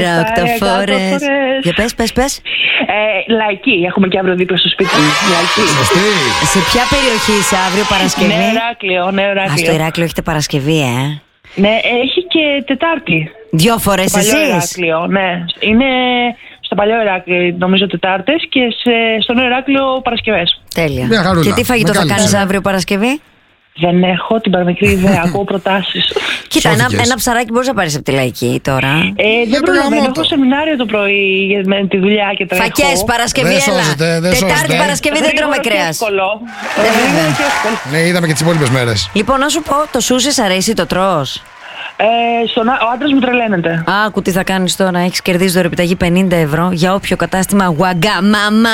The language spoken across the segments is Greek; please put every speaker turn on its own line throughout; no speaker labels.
8 φορές. Για πες.
Λαϊκή, έχουμε και αύριο δίπλα στο σπίτι. Λαϊκή.
Σε ποια περιοχή είσαι αύριο Παρασκευή?
Ναι, Ηράκλειο.
Στο Ηράκλειο έχετε Παρασκευή,
Ναι, έχει και Τετάρτη.
2 φορές εσείς?
Ηράκλειο, ναι. Είναι στο παλιό Ηράκλειο, νομίζω, Τετάρτες και στο νέο Ηράκλειο Παρασκευές.
Τέλεια. Και τι φαγητό θα κάνεις αύριο Παρασκευή?
Δεν έχω την παραμικρή ιδέα. Ακούω προτάσεις.
Κοίτα, ένα ψαράκι μπορείς να πάρεις από τη Λαϊκή τώρα.
Δεν προλαβαίνω. Έχω σεμινάριο το πρωί με τη δουλειά και τρέχω.
Φακές, Παρασκευή, έλα. Τετάρτη, Παρασκευή δεν τρώμε κρέας.
Ναι, είδαμε και τις υπόλοιπες μέρες.
Λοιπόν, να σου πω, το σούσι σ' αρέσει, το τρως?
Ο άντρας μου τρελαίνεται.
Άκου τι θα κάνεις τώρα. Έχεις κερδίσει δωρεπιταγή 50 ευρώ για όποιο κατάστημα Wagamama.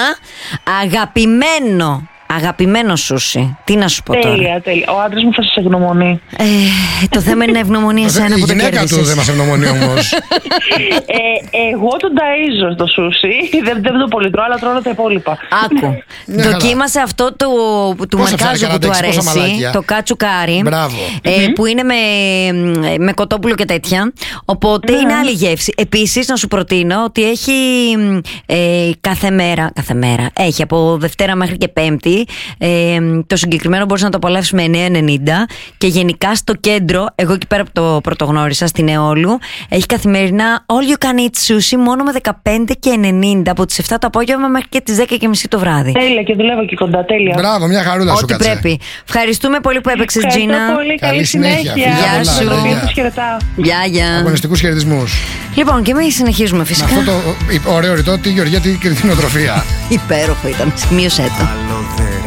Αγαπημένο σούσι. Τι να σου πω τώρα.
Τέλεια. Ο άντρας μου θα σας ευγνωμονεί.
Το θέμα είναι ευγνωμονία εσένα που το κέρδισες.
Η γυναίκα του δεν μας ευγνωμονεί όμως.
Εγώ τον ταΐζω στο σούσι. Δεν το πολύ τρώω, αλλά τρώω τα υπόλοιπα.
Άκου. Δοκίμασε αυτό του Μαρκάζου που του αρέσει. Το κατσουκάρι. Που είναι με κοτόπουλο και τέτοια. Οπότε είναι άλλη γεύση. Επίσης, να σου προτείνω ότι έχει κάθε μέρα. Έχει από Δευτέρα μέχρι και Πέμπτη. Το συγκεκριμένο μπορείς να το απολαύσεις με 9,90 και γενικά στο κέντρο, εγώ εκεί πέρα που το πρωτογνώρισα, στην Εόλου, έχει καθημερινά all you can eat sushi μόνο με 15,90 από τις 7 το απόγευμα μέχρι και τις 10:30 το βράδυ.
Τέλεια, και δουλεύω εκεί κοντά. Τέλεια.
Μπράβο, μια χαρούλα σου κάτσε.
Ό,τι πρέπει. Ευχαριστούμε πολύ που έπαιξες, Τζίνα.
Ευχαριστώ πολύ, καλή συνέχεια.
Γεια σου. Γεια.
Αγωνιστικούς χαιρετισμούς.
Λοιπόν, και εμείς συνεχίζουμε φυσικά.
Αυτό το ωραίο ρητό, τη Γεωργία, την κτηνοτροφία.
Υπέροχο ήταν. Σημείωσέ το.